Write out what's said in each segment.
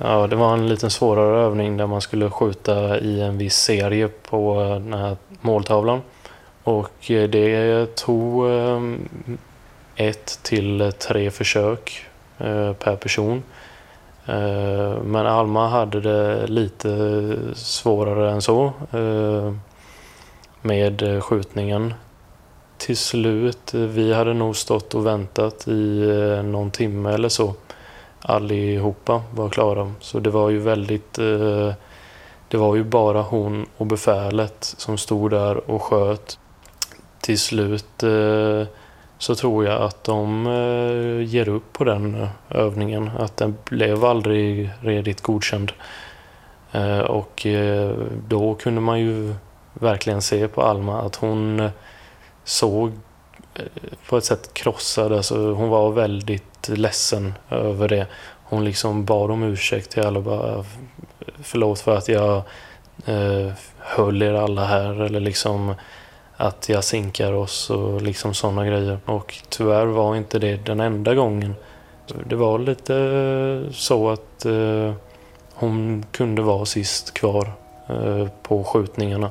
Ja, det var en liten svårare övning där man skulle skjuta i en viss serie på den här måltavlan. Och det tog 1 till 3 försök per person. Men Alma hade det lite svårare än så med skjutningen. Till slut, vi hade nog stått och väntat i någon timme eller så. Allihopa var klara. Så det var ju väldigt... Det var ju bara hon och befälet som stod där och sköt. Till slut så tror jag att de ger upp på den övningen. Att den blev aldrig redigt godkänd. Och då kunde man ju verkligen se på Alma att hon såg på ett sätt krossad. Alltså hon var väldigt ledsen över det. Hon liksom bad om ursäkt till alla, bara förlåt för att jag höll er alla här, eller liksom att jag sinkar oss och liksom sådana grejer. Och tyvärr var inte det den enda gången. Det var lite så att hon kunde vara sist kvar på skjutningarna.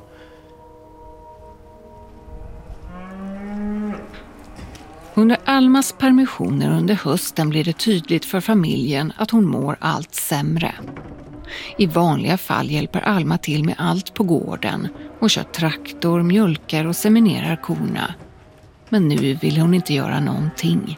Under Almas permissioner under hösten blir det tydligt för familjen att hon mår allt sämre. I vanliga fall hjälper Alma till med allt på gården och kör traktor, mjölkar och seminerar korna. Men nu vill hon inte göra någonting.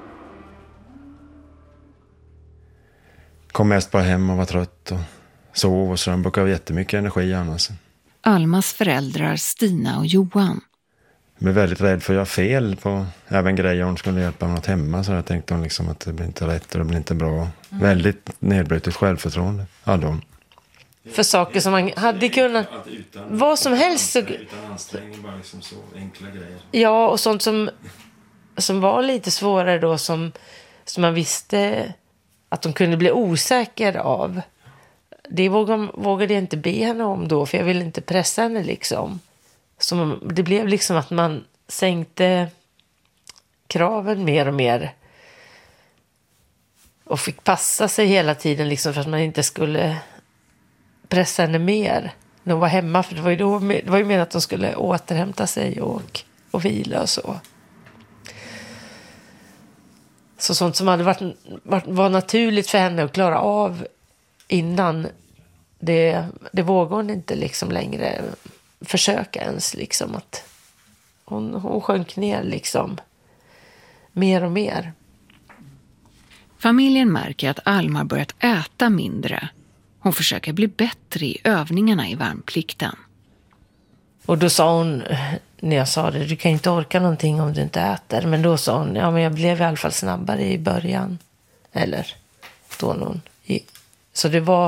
Kom mest bara hem och var trött och sov, och så den brukar ha jättemycket energi annars. Almas föräldrar Stina och Johan. Jag är väldigt rädd för att göra fel på även grejer hon skulle hjälpa något hemma, så jag tänkte hon liksom att det blir inte rätt och det blir inte bra. Väldigt nedbrutet självförtroende hade hon. För saker som man hade kunnat... Vad som helst. Så, utan ansträngning, bara liksom så enkla grejer. Ja, och sånt som var lite svårare då, som man visste att de kunde bli osäker av. Det vågade jag inte be henne om då, för jag ville inte pressa henne liksom. Så det blev liksom att man sänkte kraven mer och mer. Och fick passa sig hela tiden liksom, för att man inte skulle pressa henne mer när hon var hemma. För det var ju mer att de skulle återhämta sig och vila och så. Så sånt som hade var naturligt för henne att klara av innan, det vågade hon inte liksom längre försöka ens liksom, att hon sjönk ner liksom mer och mer. Familjen märker att Alma börjat äta mindre. Hon försöker bli bättre i övningarna i värnplikten. Och då sa hon, när jag sa det, du kan inte orka någonting om du inte äter. Men då sa hon, ja men jag blev i alla fall snabbare i början. Eller då någon. Så det var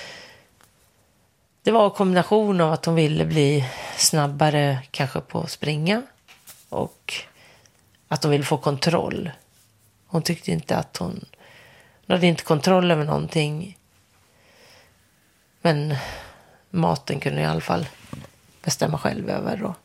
en kombination av att hon ville bli snabbare kanske på att springa. Och att hon ville få kontroll. Hon tyckte inte att hon hade inte kontroll över någonting. Men maten kunde i alla fall bestämma själv över då.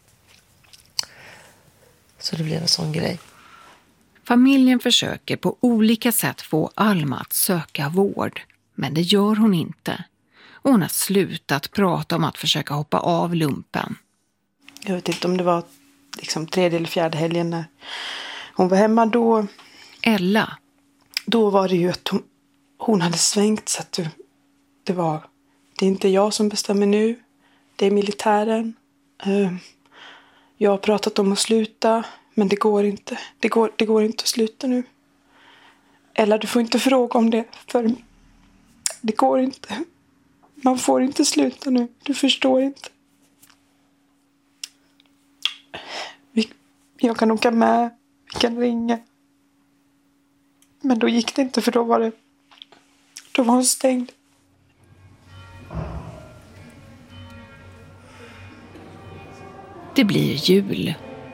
Så det blev en sån grej. Familjen försöker på olika sätt få Alma att söka vård. Men det gör hon inte. Och hon har slutat prata om att försöka hoppa av lumpen. Jag vet inte om det var liksom 3:e eller 4:e helgen när hon var hemma då. Ella. Då var det ju att hon hade svängt så att det är inte jag som bestämmer nu. Det är militären. Jag har pratat om att sluta, men det går inte. Det går inte att sluta nu. Ella, du får inte fråga om det, för det går inte. Man får inte sluta nu. Du förstår inte. Jag kan åka med. Vi kan ringa. Men då gick det inte, för då var hon stängd. Det blir jul.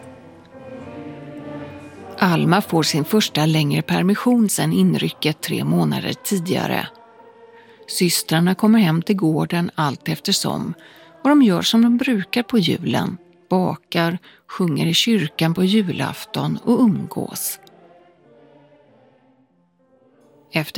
Alma får sin första längre permission sedan inrycket 3 månader tidigare. Systrarna kommer hem till gården allt eftersom, och de gör som de brukar på julen. Bakar, sjunger i kyrkan på julafton och umgås. Efter